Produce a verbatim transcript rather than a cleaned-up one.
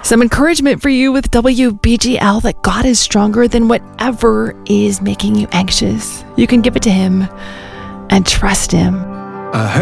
Some encouragement for you with W B G L that God is stronger than whatever is making you anxious. You can give it to Him and trust Him. I heard